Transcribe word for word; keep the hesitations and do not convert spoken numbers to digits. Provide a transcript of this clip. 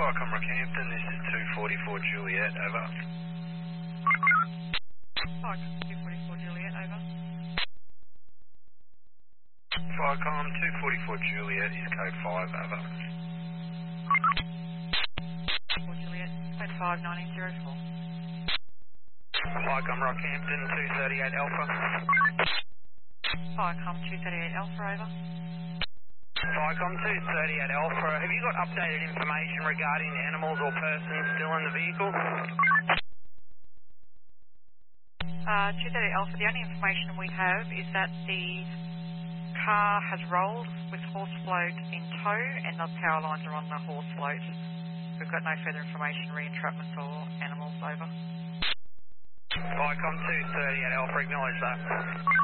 Falcon Rockhampton, this is two forty-four Juliet, over. Falcon two forty-four Juliet, over. Falcon two forty-four Juliet is code five, over. four Juliet, code five nineteen zero four. Falcon Rockhampton two thirty-eight Alpha. Falcon two thirty-eight Alpha, over. Falcon two thirty-eight Alpha, have you got updated information regarding animals or persons still in the vehicle? Uh, two thirty-eight Alpha, the only information we have is that the car has rolled with horse float in tow and the power lines are on the horse float. We've got no further information, re-entrapment or animals, over. Falcon two thirty-eight Alpha, acknowledge that.